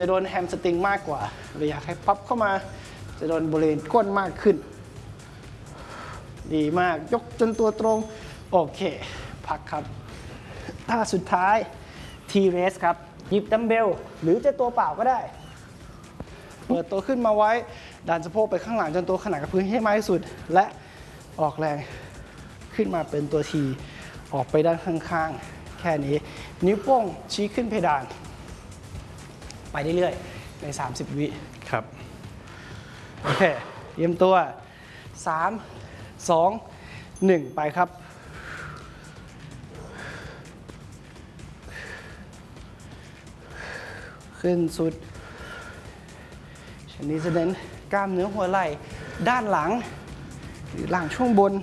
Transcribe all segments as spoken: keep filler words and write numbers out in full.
จะโดนแฮมสตริงมากกว่าเราอยากให้ปั๊บเข้ามาจะโดนบริเวณก้นมากขึ้นดีมากยกจนตัวตรงโอเคพักครับท่าสุดท้าย T-Raise ครับหยิบดัมเบลหรือจะตัวเปล่าก็ได้เปิดตัวขึ้นมาไว้ดันสะโพกไปข้างหลังจนตัวขนานกับพื้นให้มากที่สุดและออกแรงขึ้นมาเป็นตัว T ออกไปด้านข้างๆแค่นี้นิ้วโป้งชี้ขึ้นเพดานไปเรื่อยๆในสามสิบวิครับโอเคเตรียมตัวสาม สอง หนึ่งไปครับขึ้นสุดชนิดจะเน้นกล้ามเนื้อหัวไหล่ด้านหลังหรือหลังช่วงบน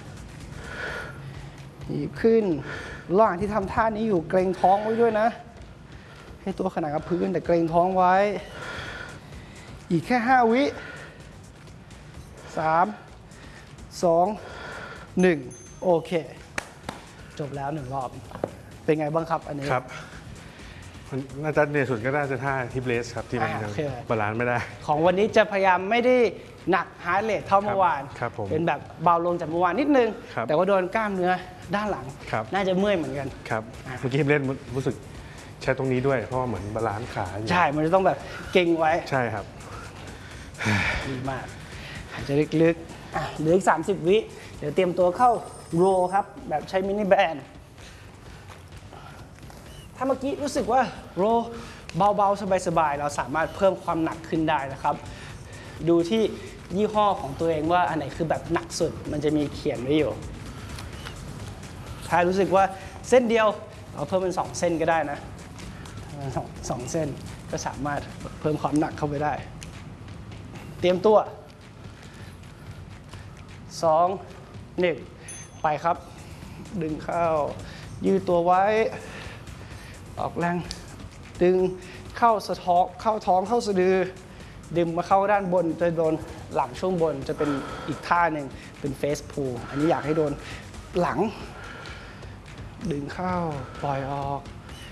หยิบขึ้นระหว่างที่ทำท่านี้อยู่เกรงท้องไว้ด้วยนะให้ตัวขนานกับพื้นแต่เกรงท้องไว้อีกแค่ห้าวิสาม สอง หนึ่งโอเคจบแล้วหนึ่งรอบเป็นไงบ้างครับอันนี้ครับน่าจะเหนื่อยสุดก็น่าจะท่าฮิปเรสครับที่มันยังบาลานซ์ไม่ได้ของวันนี้จะพยายามไม่ได้หนักฮาร์ดเรทเท่าเมื่อวานเป็นแบบเบาลงจากเมื่อวานนิดนึงแต่ว่าโดนกล้ามเนื้อด้านหลังน่าจะเมื่อยเหมือนกันครับเมื่อกี้ฮิปเรสรู้สึกใช้ตรงนี้ด้วยเพราะว่าเหมือนบาลานซ์ขาใช่มันจะต้องแบบเก่งไว้ใช่ครับดีมากหายใจลึกๆเหลืออีกสามสิบวิเดี๋ยวเตรียมตัวเข้าโรครับแบบใช้มินิแบนถ้าเมื่อกี้รู้สึกว่าโรเบาๆสบายๆเราสามารถเพิ่มความหนักขึ้นได้นะครับดูที่ยี่ห้อของตัวเองว่าอันไหนคือแบบหนักสุดมันจะมีเขียนไว้อยู่ถ้ารู้สึกว่าเส้นเดียวเราเพิ่มเป็นสองเส้นก็ได้นะสองสองเส้นก็สามารถเพิ่มความหนักเข้าไปได้เตรียมตัวสอง หนึ่งไปครับดึงเข้ายืดตัวไว้ออกแรงดึงเข้าสะท้องเข้าท้องเข้าสะดือดึงมาเข้าด้านบนจะโดนหลังช่วงบนจะเป็นอีกท่าหนึ่งเป็นเฟสพูลอันนี้อยากให้โดนหลังดึงเข้าปล่อยออก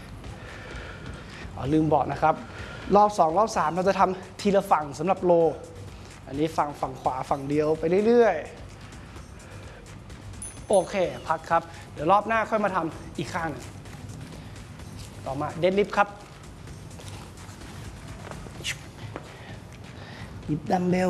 อ๋อลืมบอกนะครับรอบสองรอบสามเราจะทำทีละฝั่งสำหรับโลอันนี้ฝั่งฝั่งขวาฝั่งเดียวไปเรื่อยๆโอเคพักครับเดี๋ยวรอบหน้าค่อยมาทำอีกข้างหนึ่งต่อมาเดดลิฟต์ครับหยิบดัมเบล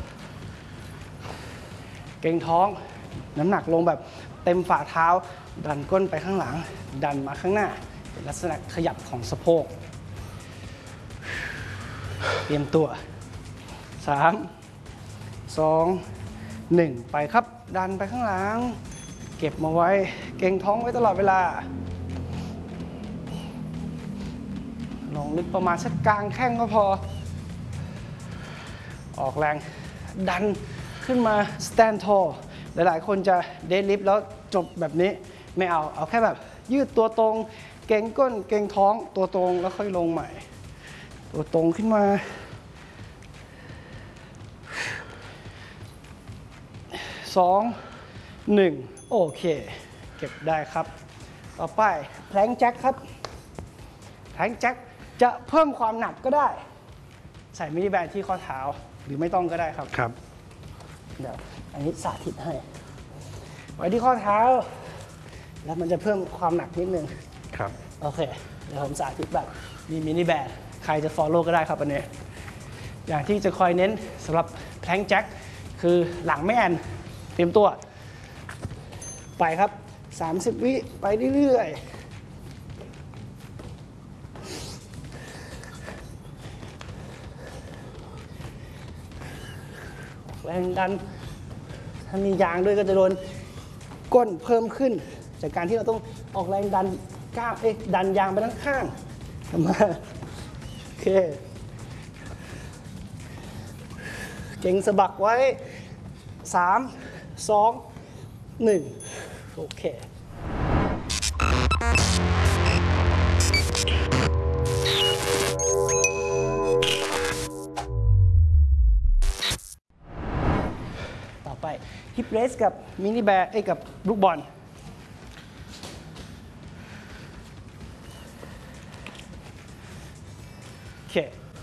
เกร็งท้องน้ำหนักลงแบบเต็มฝ่าเท้าดันก้นไปข้างหลังดันมาข้างหน้าเป็นลักษณะขยับของสะโพกเตรียมตัวสาม สอง หนึ่งไปครับดันไปข้างหลังเก็บมาไว้เกร็งท้องไว้ตลอดเวลาลงลึกประมาณสักกลางแข้งก็พอออกแรงดันขึ้นมา stand tall หลายๆคนจะเดดลิฟต์แล้วจบแบบนี้ไม่เอาเอาแค่แบบยืดตัวตรงเกร็งก้นเกร็งท้องตัวตรงแล้วค่อยลงใหม่ตัวตรงขึ้นมาสอง หนึ่งโอเคเก็บได้ครับต่อไปแพลงแจ็คครับแพลงแจ็คจะเพิ่มความหนักก็ได้ใส่มินิแบนที่ข้อเท้าหรือไม่ต้องก็ได้ครับครับเดี๋ยวอันนี้สาธิตให้ไว้ที่ข้อเท้าแล้วมันจะเพิ่มความหนักนิดนึงครับโอเคเดี๋ยวผมสาธิตแบบมีมินิแบนใครจะ follow ก็ได้ครับอันนี้อย่างที่จะคอยเน้นสำหรับแพลงแจ็คคือหลังไม่แอนเตรียมตัวไปครับสามสิบวิไปเรื่อยๆแรงดันถ้ามียางด้วยก็จะโดนก้นเพิ่มขึ้นจากการที่เราต้องออกแรงดันก้าวเอ๊ะดันยางไปด้านข้างทำมาโอเคเก่งสะบักไว้สาม สอง หนึ่งโอเคต่อไปฮิปเรสกับมินิแบร์ไอ้กับลูกบอลโอเค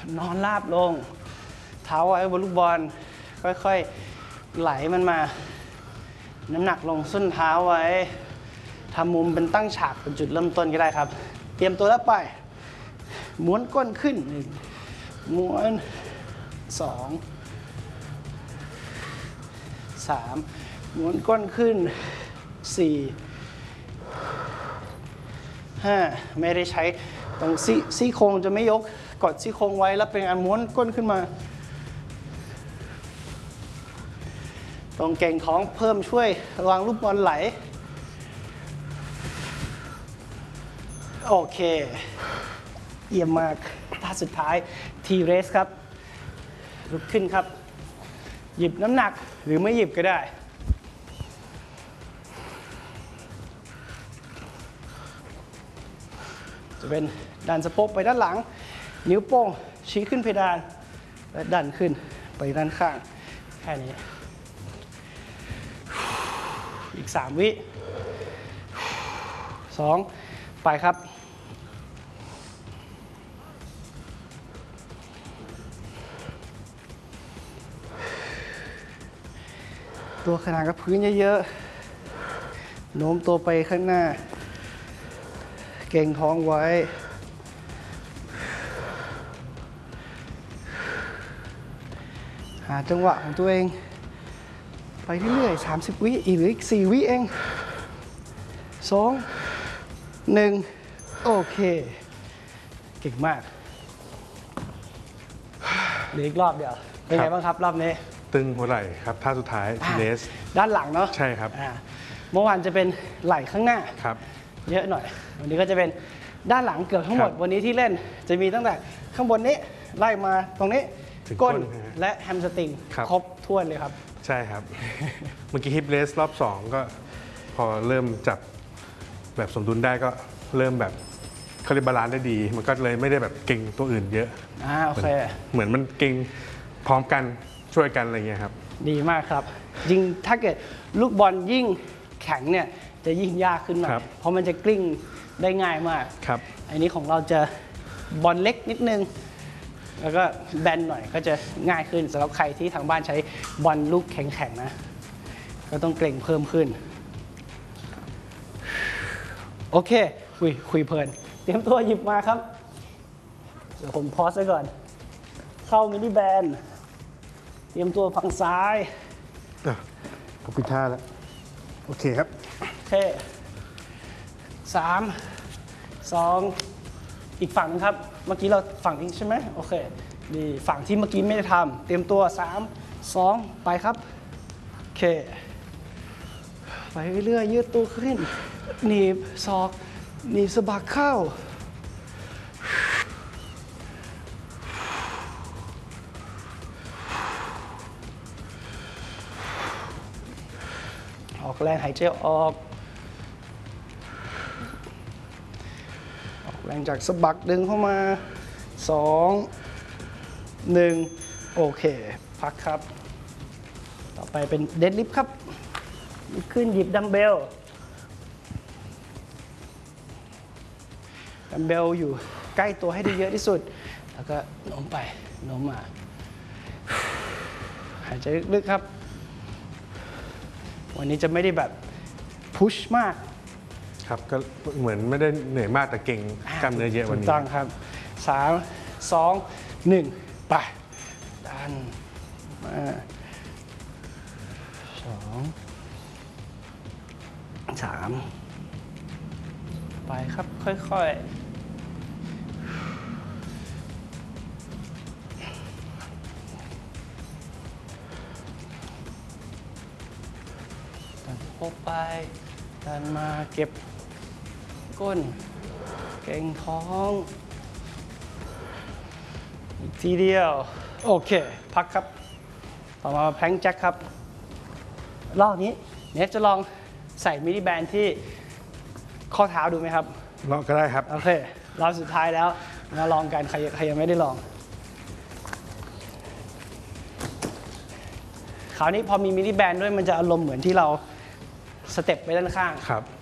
นอนราบลงเท้าไว้บนลูกบอลค่อยๆไหลมันมาน้ำหนักลงส้นเท้าไว้ทำมุมเป็นตั้งฉากเป็นจุดเริ่มต้นก็ได้ครับเตรียมตัวแล้วไปม้วนก้นขึ้นหนึ่งม้วนสองสามม้วนก้นขึ้นสี่ห้าไม่ได้ใช้ตรงซี่ซี่โครงจะไม่ยกกดซี่โครงไว้แล้วเป็นการม้วนก้นขึ้นมาตรงเก่งท้องเพิ่มช่วยระวังลูกบอลไหลโอเคเยี่ยมมากท่าสุดท้ายทีเรสครับลุกขึ้นครับหยิบน้ำหนักหรือไม่หยิบก็ได้จะเป็นดันสะโพกไปด้านหลังนิ้วโป้งชี้ขึ้นเพดานและดันขึ้นไปด้านข้างแค่นี้อีกสามวิสองไปครับตัวขนาดกับพื้นเยอะๆโน้มตัวไปข้างหน้าเก่งท้องไว้หาจังหวะของตัวเองไปเรื่อยๆสามสิบวิอีกหรืออีกสี่วิเองสองหนึ่งโอเคเก่งมากเหลืออีกรอบเดียวเป็นไงบ้างครับรอบนี้ตึงหัวไหล่ครับท่าสุดท้ายทีเลสด้านหลังเนาะใช่ครับเมื่อวานจะเป็นไหล่ข้างหน้าครับเยอะหน่อยวันนี้ก็จะเป็นด้านหลังเกือบทั้งหมดวันนี้ที่เล่นจะมีตั้งแต่ข้างบนนี้ไล่มาตรงนี้ก้นและแฮมสตริงครบถ้วนเลยครับใช่ครับเมื่อกี้ฮิปเลสรอบสองก็พอเริ่มจับแบบสมดุลได้ก็เริ่มแบบเขาเรียกบาลานซ์ได้ดีมันก็เลยไม่ได้แบบเก่งตัวอื่นเยอะอ่าโอเคเหมือนมันเก่งพร้อมกันช่วยกันอะไรเงี้ยครับดีมากครับยิ่งถ้าเกิดลูกบอลยิ่งแข็งเนี่ยจะยิ่งยากขึ้นหน่อยเพราะมันจะกลิ้งได้ง่ายมากครับอันนี้ของเราจะบอลเล็กนิดนึงแล้วก็แบนหน่อยก็จะง่ายขึ้นสำหรับใครที่ทางบ้านใช้บอลลูกแข็งๆนะก็ต้องเกรงเพิ่มขึ้นโอเคคุยคุยเพลินเตรียมตัวหยิบมาครับเดี๋ยวผมพอสไว้ก่อนเข้ามินิแบนเตรียมตัวฝั่งซ้ายผมพิท่าแล้วโอเคครับโอเคสามสองอีกฝั่งนึงครับเมื่อกี้เราฝั่งนี้ใช่ไหมโอเคดีฝั่งที่เมื่อกี้ไม่ได้ทำเตรียมตัวสามสองไปครับโอเคไปเรื่อยๆยืดตัวขึ้นหนีบศอกหนีบสะบักเข้าออกแรงหายใจออกออกแรงจากสะบักดึงเข้ามาสองหนึ่งโอเคพักครับต่อไปเป็นเดดลิฟต์ครับขึ้นหยิบดัมเบลดัมเบลอยู่ใกล้ตัวให้ได้เยอะที่สุดแล้วก็โน้มไปโน้มมาหายใจลึกๆครับวันนี้จะไม่ได้แบบพุชมากครับก็เหมือนไม่ได้เหนื่อยมากแต่เก่งกล้ามเนื้อเยอะวันนี้ถูกต้องครับสามสองหนึ่งไปดันมาสองสามไปครับค่อยๆดันโค้งไปดันมาเก็บก้นเก่งท้องอีกทีเดียวโอเคพักครับต่อมาแพลงก์แจ็คครับรอบนี้เนฟจะลองใส่มินิแบนด์ที่ข้อเท้าดูไหมครับลองก็ได้ครับโอเครอบสุดท้ายแล้วมาลองกันใครใครยังไม่ได้ลองคราวนี้พอมีมินิแบนด์ด้วยมันจะอารมณ์เหมือนที่เราสเต็ปไปด้านข้างครับ